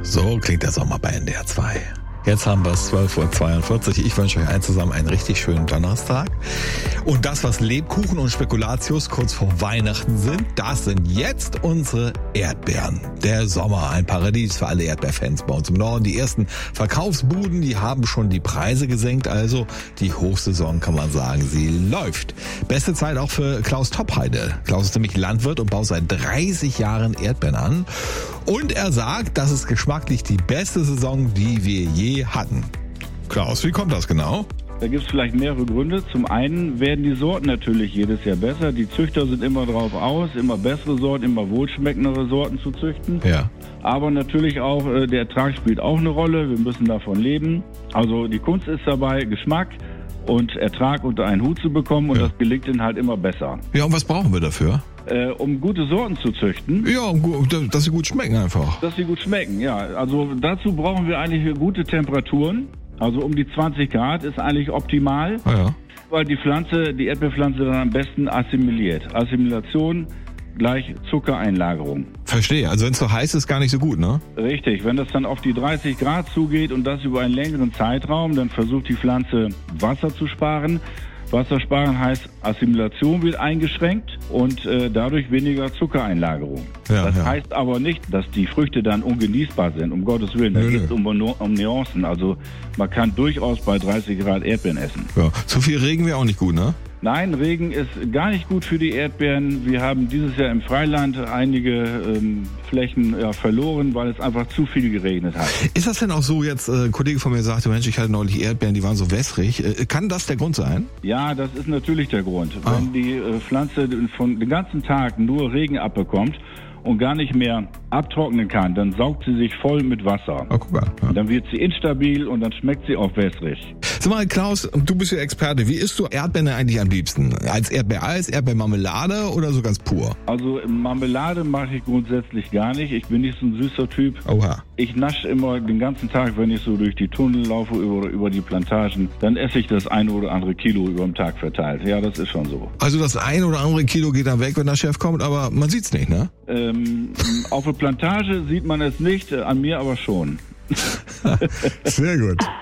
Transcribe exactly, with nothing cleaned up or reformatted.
So klingt der Sommer bei N D R zwei. Jetzt haben wir es zwölf Uhr zweiundvierzig. Ich wünsche euch allen zusammen einen richtig schönen Donnerstag. Und das, was Lebkuchen und Spekulatius kurz vor Weihnachten sind, das sind jetzt unsere Erdbeeren. Der Sommer, ein Paradies für alle Erdbeerfans bei uns im Norden. Die ersten Verkaufsbuden, die haben schon die Preise gesenkt. Also die Hochsaison, kann man sagen, sie läuft. Beste Zeit auch für Klaus Topheide. Klaus ist nämlich Landwirt und baut seit dreißig Jahren Erdbeeren an. Und er sagt, das ist geschmacklich die beste Saison, die wir je hatten. Klaus, wie kommt das genau? Da gibt es vielleicht mehrere Gründe. Zum einen werden die Sorten natürlich jedes Jahr besser. Die Züchter sind immer drauf aus, immer bessere Sorten, immer wohlschmeckendere Sorten zu züchten. Ja. Aber natürlich auch, äh, der Ertrag spielt auch eine Rolle. Wir müssen davon leben. Also die Kunst ist dabei, Geschmack und Ertrag unter einen Hut zu bekommen. Und ja. das gelingt dann halt immer besser. Ja, und was brauchen wir dafür? Äh, um gute Sorten zu züchten. Ja, dass sie gut schmecken einfach. Dass sie gut schmecken, ja. Also dazu brauchen wir eigentlich gute Temperaturen. Also um die zwanzig Grad ist eigentlich optimal, ah, ja. weil die Pflanze, die Erdbeerpflanze dann am besten assimiliert. Assimilation gleich Zuckereinlagerung. Verstehe, also wenn es so heiß ist, gar nicht so gut, ne? Richtig, wenn das dann auf die dreißig Grad zugeht und das über einen längeren Zeitraum, dann versucht die Pflanze Wasser zu sparen. Wassersparen heißt, Assimilation wird eingeschränkt und äh, dadurch weniger Zuckereinlagerung. Ja, das ja. heißt aber nicht, dass die Früchte dann ungenießbar sind, um Gottes Willen. Da geht es um, um Nuancen. Also man kann durchaus bei dreißig Grad Erdbeeren essen. Ja. Zu viel Regen wäre auch nicht gut, ne? Nein, Regen ist gar nicht gut für die Erdbeeren. Wir haben dieses Jahr im Freiland einige ähm, Flächen ja, verloren, weil es einfach zu viel geregnet hat. Ist das denn auch so, jetzt äh, ein Kollege von mir sagte, Mensch, ich hatte neulich Erdbeeren, die waren so wässrig. Äh, kann das der Grund sein? Ja, das ist natürlich der Grund. Ah. Wenn die äh, Pflanze von den ganzen Tag nur Regen abbekommt und gar nicht mehr abtrocknen kann, dann saugt sie sich voll mit Wasser. Oh, guck mal. Ja. Dann wird sie instabil und dann schmeckt sie auch wässrig. Sag mal, Klaus, du bist ja Experte. Wie isst du Erdbeeren eigentlich am liebsten? Als Erdbeereis, Erdbeermarmelade oder so ganz pur? Also Marmelade mache ich grundsätzlich gar nicht. Ich bin nicht so ein süßer Typ. Oha. Ich nasche immer den ganzen Tag, wenn ich so durch die Tunnel laufe über, über die Plantagen, dann esse ich das ein oder andere Kilo über den Tag verteilt. Ja, das ist schon so. Also das ein oder andere Kilo geht dann weg, wenn der Chef kommt, aber man sieht's nicht, ne? Ähm, auf der Plantage sieht man es nicht, an mir aber schon. Sehr gut.